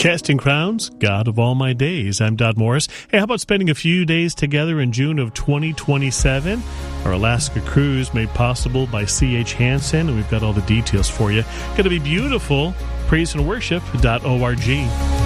Casting Crowns, God of All My Days. I'm Dodd Morris. Hey, how about spending a few days together in June of 2027? Our Alaska cruise made possible by C.H. Hansen, and we've got all the details for you. Going to be beautiful. Praiseandworship.org.